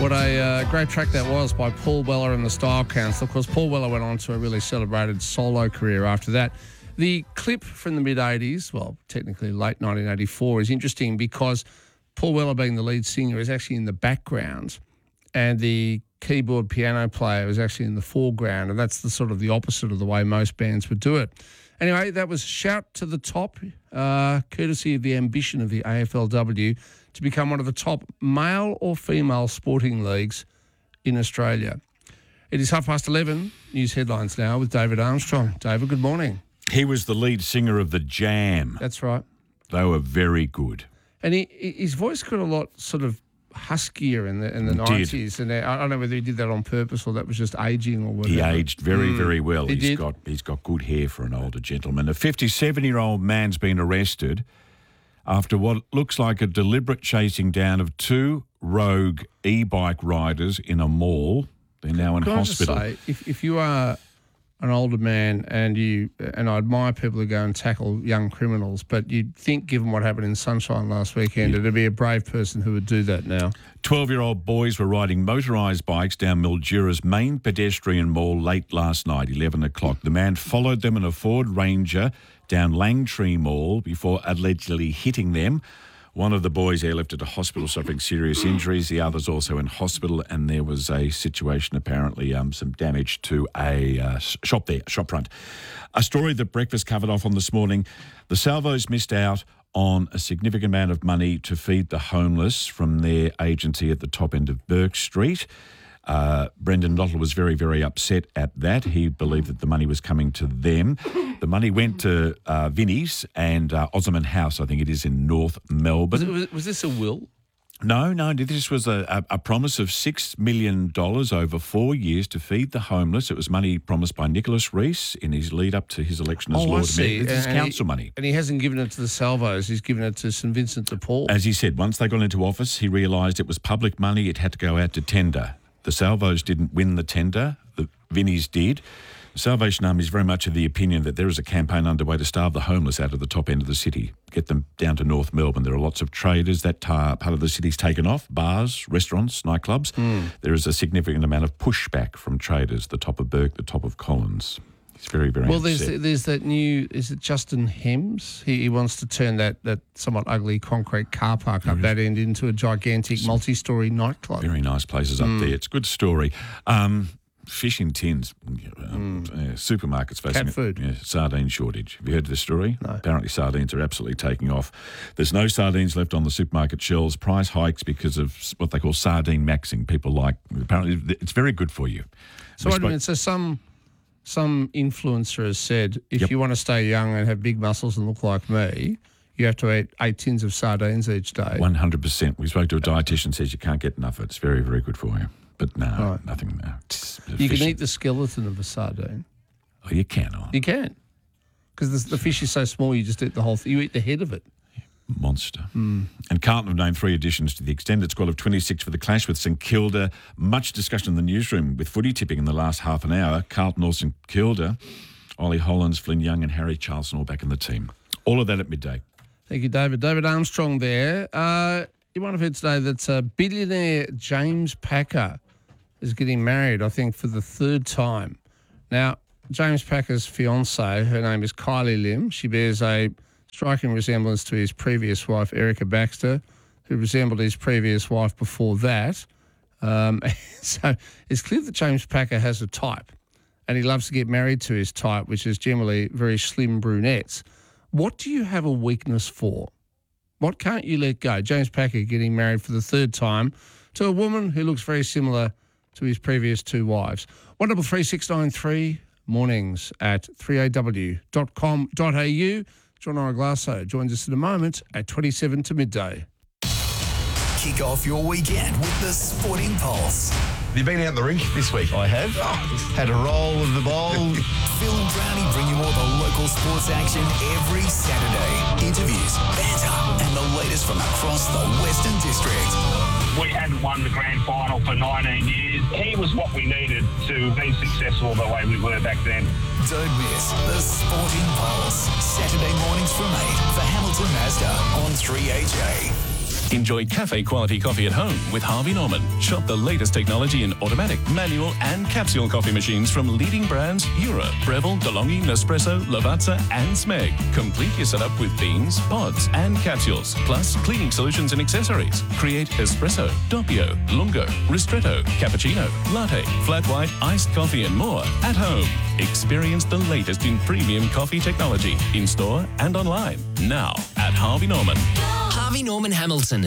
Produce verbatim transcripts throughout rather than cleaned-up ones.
What a uh, great track that was by Paul Weller and the Style Council. Of course, Paul Weller went on to a really celebrated solo career after that. The clip from the mid-eighties, well, technically late nineteen eighty-four, is interesting because Paul Weller, being the lead singer, is actually in the background and the keyboard piano player is actually in the foreground, and that's the sort of the opposite of the way most bands would do it. Anyway, that was Shout to the Top, uh, courtesy of the ambition of the A F L W to become one of the top male or female sporting leagues in Australia. It is half past eleven. News headlines now with David Armstrong. David, good morning. He was the lead singer of The Jam. That's right. They were very good. And he, his voice got a lot sort of huskier in the in the nineties, and I don't know whether he did that on purpose or that was just aging or whatever. He aged very, mm. very well. He he's did. got he's got good hair for an older gentleman. A fifty-seven-year-old man's been arrested after what looks like a deliberate chasing down of two rogue e-bike riders in a mall. They're now in Can hospital. I just say, if if you are an older man and you and I admire people who go and tackle young criminals, but you'd think, given what happened in Sunshine last weekend, yeah. it'd be a brave person who would do that now. twelve-year-old boys were riding motorised bikes down Mildura's main pedestrian mall late last night, eleven o'clock. The man followed them in a Ford Ranger down Langtree Mall before allegedly hitting them. One of the boys airlifted to hospital suffering serious injuries. The other's also in hospital, and there was a situation, apparently, um, some damage to a uh, shop there, shop front. A story that Breakfast covered off on this morning. The Salvos missed out on a significant amount of money to feed the homeless from their agency at the top end of Burke Street. Uh, Brendan Lottle was very, very upset at that. He believed that the money was coming to them. The money went to uh, Vinnie's and uh, Osman House, I think it is, in North Melbourne. Was, it, was this a will? No, no, this was a, a, a promise of six million dollars over four years to feed the homeless. It was money promised by Nicholas Rees in his lead up to his election as oh, Lord I see. Mayor. This is council he, money. And he hasn't given it to the Salvos, he's given it to St Vincent de Paul. As he said, once they got into office, he realised it was public money, it had to go out to tender. The Salvos didn't win the tender, the Vinnies did. The Salvation Army is very much of the opinion that there is a campaign underway to starve the homeless out of the top end of the city, get them down to North Melbourne. There are lots of traders. That tar, part of the city's taken off, bars, restaurants, nightclubs. Mm. There is a significant amount of pushback from traders, the top of Burke, the top of Collins. It's very, very Well, upset. there's there's that new, is it Justin Hems? He, he wants to turn that, that somewhat ugly concrete car park up that end into a gigantic multi-storey nightclub. Very nice places up mm. there. It's a good story. Um, fish in tins. Um, mm. uh, supermarkets facing cat food. Yeah, sardine shortage. Have you heard this story? No. Apparently sardines are absolutely taking off. There's no sardines left on the supermarket shelves. Price hikes because of what they call sardine maxing. People like, apparently it's very good for you. So wait a minute, so some... Some influencer has said, if yep. you want to stay young and have big muscles and look like me, you have to eat eight tins of sardines each day. one hundred percent. We spoke to a dietitian, says you can't get enough of it. It's very, very good for you. But no, right. nothing. No. You can eat the skeleton of a sardine. Oh, you can. Oh. You can. Because the, the fish is so small, you just eat the whole thing. You eat the head of it. Monster. Mm. And Carlton have named three additions to the extended squad of twenty-six for the clash with St Kilda. Much discussion in the newsroom with footy tipping in the last half an hour. Carlton or St Kilda. Ollie Hollands, Flynn Young and Harry Charlson all back in the team. All of that at midday. Thank you, David. David Armstrong there. Uh, you might have heard today that uh, billionaire James Packer is getting married, I think, for the third time. Now, James Packer's fiancée, her name is Kylie Lim. She bears a striking resemblance to his previous wife, Erica Baxter, who resembled his previous wife before that. Um, so it's clear that James Packer has a type, and he loves to get married to his type, which is generally very slim brunettes. What do you have a weakness for? What can't you let go? James Packer getting married for the third time to a woman who looks very similar to his previous two wives. one double three six nine three, mornings at three a w dot com dot a u. John Oraglasso joins us in a moment at twenty-seven to midday. Kick off your weekend with the Sporting Pulse. Have you been out in the rink this week? I have. Had a roll of the bowl. Phil and Brownie bring you all the local sports action every Saturday. Interviews, banter, and the latest from across the Western District. We hadn't won the grand final for nineteen years. He was what we needed to be successful the way we were back then. Don't miss the Sporting Pulse. Saturday mornings from eight for Hamilton Mazda on three H A. Enjoy cafe-quality coffee at home with Harvey Norman. Shop the latest technology in automatic, manual and capsule coffee machines from leading brands Eura, Breville, DeLonghi, Nespresso, Lavazza and Smeg. Complete your setup with beans, pods and capsules, plus cleaning solutions and accessories. Create espresso, doppio, lungo, ristretto, cappuccino, latte, flat white, iced coffee and more at home. Experience the latest in premium coffee technology in store and online now at Harvey Norman. Harvey Norman Hamilton.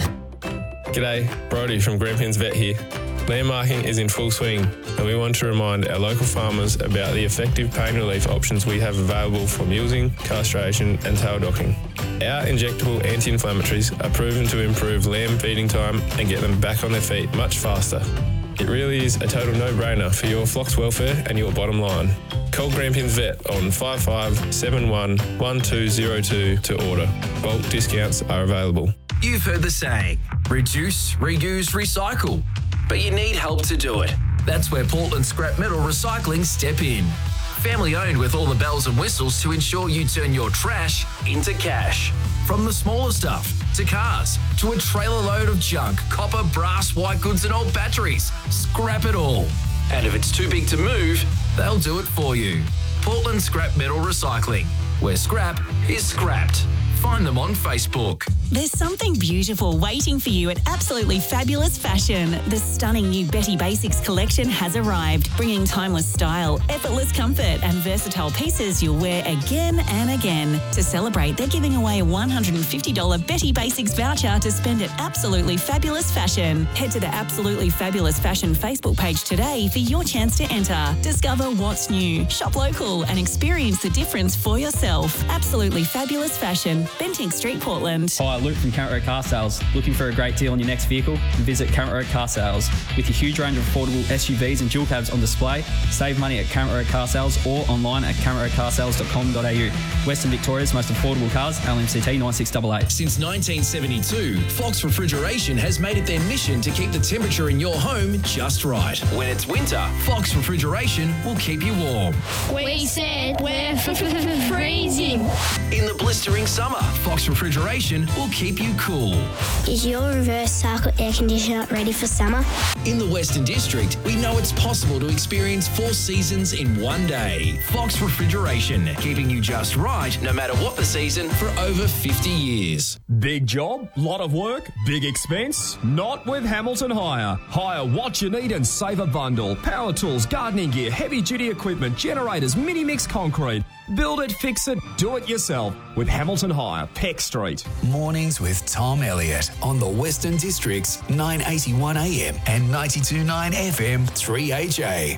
G'day, Brodie from Grampians Vet here. Landmarking is in full swing and we want to remind our local farmers about the effective pain relief options we have available for mulesing, castration and tail docking. Our injectable anti-inflammatories are proven to improve lamb feeding time and get them back on their feet much faster. It really is a total no-brainer for your flock's welfare and your bottom line. Call Grampians Vet on five five seven one one two zero two to order. Bulk discounts are available. You've heard the saying, reduce, reuse, recycle. But you need help to do it. That's where Portland Scrap Metal Recycling step in. Family owned with all the bells and whistles to ensure you turn your trash into cash. From the smaller stuff to cars to a trailer load of junk, copper, brass, white goods and old batteries. Scrap it all. And if it's too big to move, they'll do it for you. Portland Scrap Metal Recycling, where scrap is scrapped. Find them on Facebook. There's something beautiful waiting for you at Absolutely Fabulous Fashion. The stunning new Betty Basics collection has arrived, bringing timeless style, effortless comfort and versatile pieces you'll wear again and again. To celebrate, they're giving away a one hundred fifty dollars Betty Basics voucher to spend at Absolutely Fabulous Fashion. Head to the Absolutely Fabulous Fashion Facebook page today for your chance to enter. Discover what's new, shop local and experience the difference for yourself. Absolutely Fabulous Fashion, Bentinck Street, Portland. Hi, Luke from Current Road Car Sales. Looking for a great deal on your next vehicle? Visit Current Road Car Sales. With your huge range of affordable S U Vs and dual cabs on display, save money at Current Road Car Sales or online at current road car sales dot com dot a u. Western Victoria's most affordable cars, L M C T nine six eight eight. Since nineteen seventy-two, Fox Refrigeration has made it their mission to keep the temperature in your home just right. When it's winter, Fox Refrigeration will keep you warm. We said we're freezing. In the blistering summer, Fox Refrigeration will keep you cool. Is your reverse cycle air conditioner ready for summer? In the Western District, we know it's possible to experience four seasons in one day. Fox Refrigeration, keeping you just right no matter what the season for over fifty years. Big job, lot of work, big expense? Not with Hamilton Hire. Hire what you need and save a bundle. Power tools, gardening gear, heavy duty equipment, generators, mini mix concrete. Build it, fix it, do it yourself with Hamilton Hire, Peck Street. Mornings with Tom Elliott on the Western District's nine eighty-one A M and ninety-two point nine F M three H A.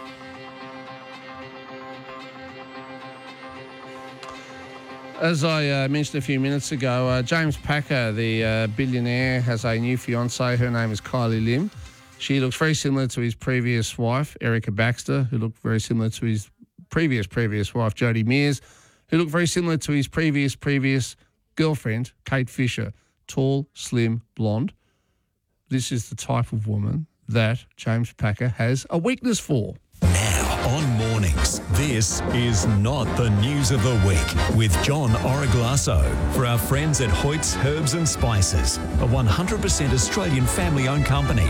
As I uh, mentioned a few minutes ago, uh, James Packer, the uh, billionaire, has a new fiancée. Her name is Kylie Lim. She looks very similar to his previous wife, Erica Baxter, who looked very similar to his previous, previous wife, Jodie Mears, who looked very similar to his previous, previous girlfriend, Kate Fisher. Tall, slim, blonde. This is the type of woman that James Packer has a weakness for. Now on Mornings, this is Not the News of the Week with John Origlasso for our friends at Hoyt's Herbs and Spices, a one hundred percent Australian family-owned company.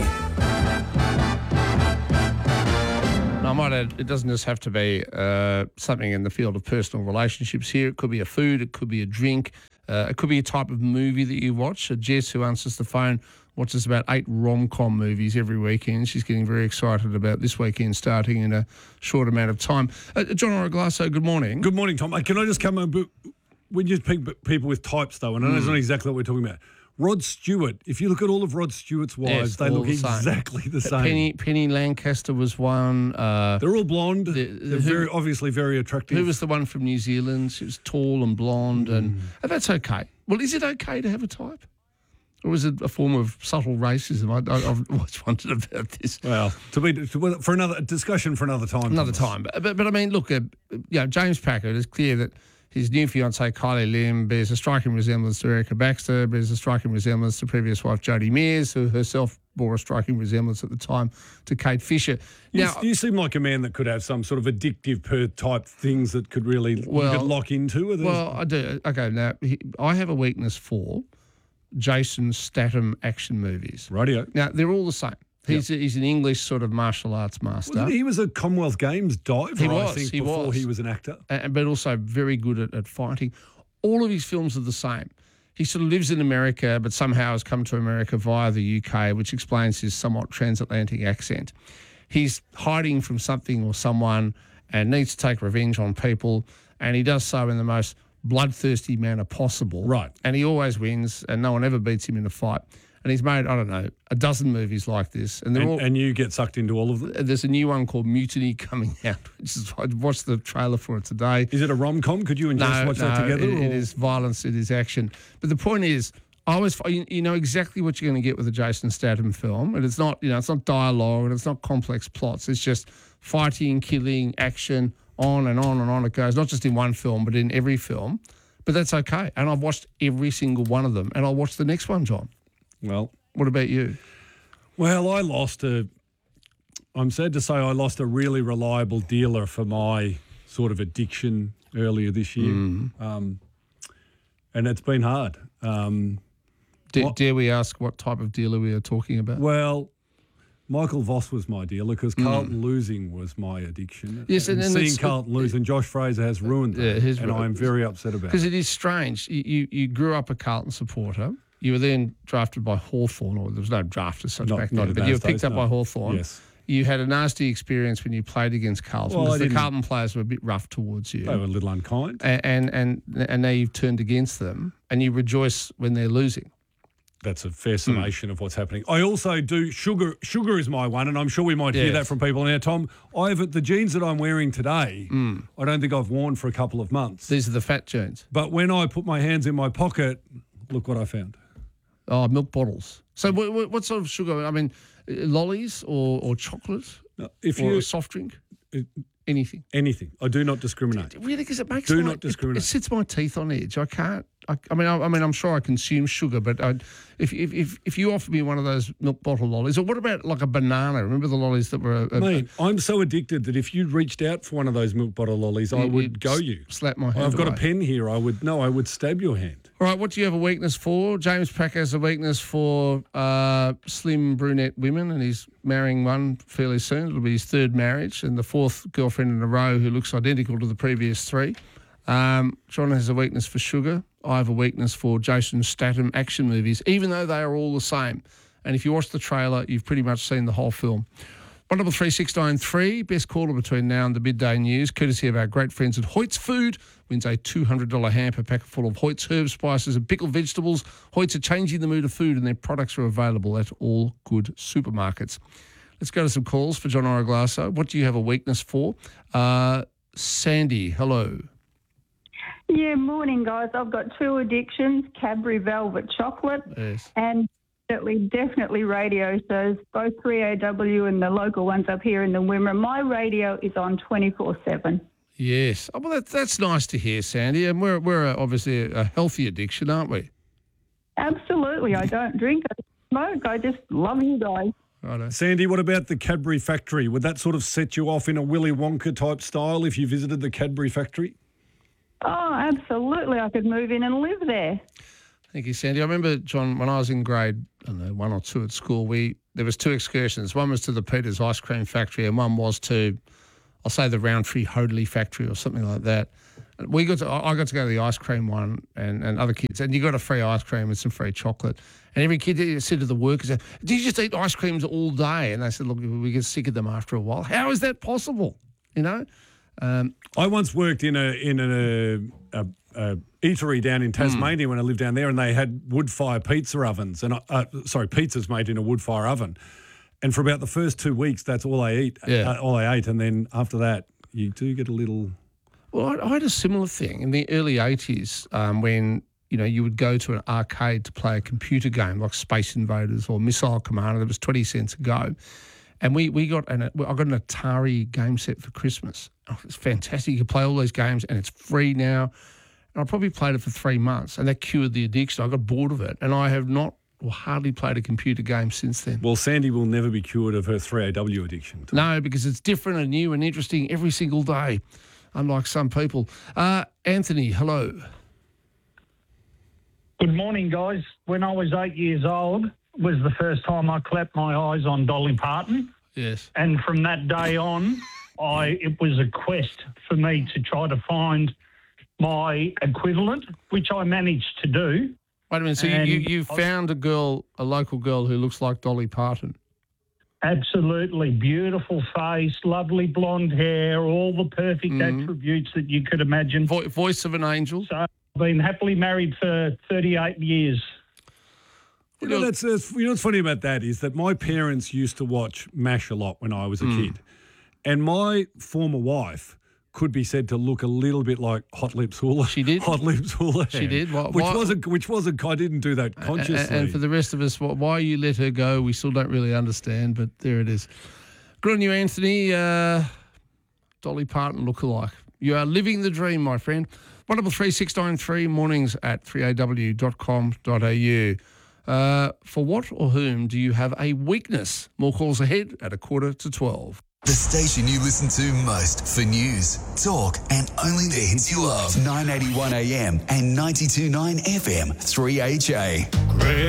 I might add, it doesn't just have to be uh, something in the field of personal relationships here. It could be a food, it could be a drink, uh, it could be a type of movie that you watch. Uh, Jess, who answers the phone, watches about eight rom-com movies every weekend. She's getting very excited about this weekend starting in a short amount of time. Uh, John Origlasso, good morning. Good morning, Tom. Can I just come on? When you pick people with types, though, and I know it's Mm. not exactly what we're talking about. Rod Stewart, if you look at all of Rod Stewart's wives, Yes, they all look the same. exactly the same. Penny Penny Lancaster was one. Uh, They're all blonde. the- They're who- very obviously very attractive. Who was the one from New Zealand? She was tall and blonde, and, and that's okay. Well, is it okay to have a type? Or is it a form of subtle racism? I, I, I've always wondered about this. Well, to be to, for another discussion for another time. Another time. But, but, but I mean, look, uh, you know, James Packer, it's clear that his new fiancée, Kylie Lim, bears a striking resemblance to Erica Baxter, bears a striking resemblance to previous wife, Jodie Mears, who herself bore a striking resemblance at the time to Kate Fisher. You, Now, you seem like a man that could have some sort of addictive per type things that could really Well- you could lock into. Are those- well, I do. Okay, now, he, I have a weakness for Jason Statham action movies. Radio. Now, they're all the same. He's, a, he's an English sort of martial arts master. Wasn't he was a Commonwealth Games diver, He I was, think, he before was. he was an actor. Uh, but also very good at, at fighting. All of his films are the same. He sort of lives in America, but somehow has come to America via the U K, which explains his somewhat transatlantic accent. He's hiding from something or someone and needs to take revenge on people, and he does so in the most bloodthirsty manner possible. Right. And he always wins, and no one ever beats him in a fight. And he's made, I don't know, a dozen movies like this. And they're And, all, and you get sucked into all of them? there's a new one called Mutiny coming out, which is, I watched the trailer for it today. Is it a rom-com? Could you and Jess No, watch no, that together? It, it or- is violence, it is action. But the point is, I always, you, you know exactly what you're going to get with a Jason Statham film. And it's not, you know, it's not dialogue and it's not complex plots. It's just fighting, killing, action, on and on and on it goes. Not just in one film, but in every film. But that's okay. And I've watched every single one of them. And I'll watch the next one, John. Well, what about you? Well, I lost a. I'm sad to say I lost a really reliable dealer for my sort of addiction earlier this year, Mm. um, and it's been hard. Um, D- what- dare we ask what type of dealer we are talking about? well, Michael Voss was my dealer because Carlton losing was my addiction. Mm. Yes, and- and seeing it's- Carlton lose, and Josh Fraser has ruined Yeah, that, he's and ru- I'm very upset about Because it. it is strange. You, you you grew up a Carlton supporter. You were then drafted by Hawthorn, or there was no draft as such Not- back not then, in but you were those picked days, up no. by Hawthorn. Yes. You had a nasty experience when you played against Carlton Well, I because the didn't- Carlton players were a bit rough towards you. They were a little unkind. A- And, and, and now you've turned against them and you rejoice when they're losing. That's a fair summation of what's happening. I also do sugar. Sugar is my one, and I'm sure we might hear Yes. that from people. Now, Tom, I have the jeans that I'm wearing today. I don't think I've worn for a couple of months. These are the fat jeans. But when I put my hands in my pocket, look what I found. Oh, milk bottles. So what, what, what sort of sugar? I mean, uh, lollies or, or chocolate If or you a soft drink? Anything. anything, I do not discriminate. Really, because it makes Do my, not it- discriminate. It, sets my teeth on edge. I can't. I, I mean, I, I mean, I'm sure I consume sugar, but I, if, if if if you offer me one of those milk bottle lollies, or what about like a banana? Remember the lollies that were? A, a, Mate, I'm so addicted that if you reached out for one of those milk bottle lollies, I You- would you'd go s- you. slap my hand I've got away. a pen here. I would no, I would stab your hand. All right, what do you have a weakness for? James Packer has a weakness for uh, slim brunette women, and he's marrying one fairly soon. It'll be his third marriage and the fourth girlfriend in a row who looks identical to the previous three. Um, John has a weakness for sugar. I have a weakness for Jason Statham action movies, even though they are all the same. And if you watch the trailer, you've pretty much seen the whole film. one double three six nine three, best caller between now and the midday news, courtesy of our great friends at Hoyt's Food, wins a two hundred dollars hamper pack full of Hoyt's herbs, spices and pickled vegetables. Hoyt's are changing the mood of food and their products are available at all good supermarkets. Let's go to some calls for John Oraglasso. What do you have a weakness for? Uh, Sandy, hello. Yeah, morning, guys. I've got two addictions, Cadbury Velvet Chocolate Yes. and definitely, definitely radio. So both three A W and the local ones up here in the Wimmera. My radio is on twenty-four seven. Yes. Oh, well, that, that's nice to hear, Sandy. And we're, we're uh, obviously a, a healthy addiction, aren't we? Absolutely. I don't drink, I don't smoke. I just love you guys. Righto. Sandy, what about the Cadbury factory? Would that sort of set you off in a Willy Wonka type style if you visited the Cadbury factory? Oh, absolutely. I could move in and live there. Thank you, Sandy. I remember, John, when I was in grade, I don't know, one or two at school, we there was two excursions. One was to the Peters Ice Cream Factory and one was to, I'll say, the Roundtree Hoadley Factory or something like that. And we got to, I got to go to the ice cream one and, and other kids, and you got a free ice cream and some free chocolate. And every kid said to the workers, do you just eat ice creams all day? And they said, look, we get sick of them after a while. How is that possible? You know? Um, I once worked in a in a, a, a eatery down in Tasmania when I lived down there, and they had wood fire pizza ovens, and I- uh, sorry, pizzas made in a wood fire oven. And for about the first two weeks, that's all I eat, Yeah. uh, all I ate, and then after that, you do get a little. Well, I, I had a similar thing in the early eighties um, when, you know, you would go to an arcade to play a computer game like Space Invaders or Missile Commander. That was twenty cents a go. And we, we got an, I got an Atari game set for Christmas. Oh, it's fantastic. You can play all these games and it's free now. And I probably played it for three months and that cured the addiction. I got bored of it and I have not or hardly played a computer game since then. Well, Sandy will never be cured of her three A W addiction. No, because it's different and new and interesting every single day, unlike some people. Uh, Anthony, hello. Good morning, guys. When I was eight years old was the first time I clapped my eyes on Dolly Parton. Yes. And from that day on, I it was a quest for me to try to find my equivalent, which I managed to do. Wait a minute, so you, And you, you I- found a girl, a local girl who looks like Dolly Parton? Absolutely. Beautiful face, lovely blonde hair, all the perfect Mhm. attributes that you could imagine. Vo- voice of an angel? So I've been happily married for thirty-eight years. You know, that's, that's you know what's funny about that is that my parents used to watch MASH a lot when I was a Mm. kid, and my former wife could be said to look a little bit like Hot Lips Hula. She did. Hot Lips Hula. She did? Why- which why- wasn't. Which wasn't. I didn't do that A- a- consciously. And for the rest of us, wh- why you let her go, we still don't really understand, but there it is. Good on you, Anthony. Uh, Dolly Parton lookalike. You are living the dream, my friend. one double three six nine three, mornings at three a w dot com dot a u. Uh, for what or whom do you have a weakness? More calls ahead at a quarter to twelve. The station you listen to most for news, talk, and only the hits you love. nine eighty-one A M and ninety-two point nine F M, three H A.